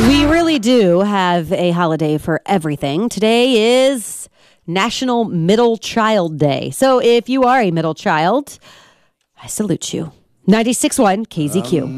We really do have a holiday for everything. Today is National Middle Child Day. So if you are a middle child, I salute you. 96.1 KZQ.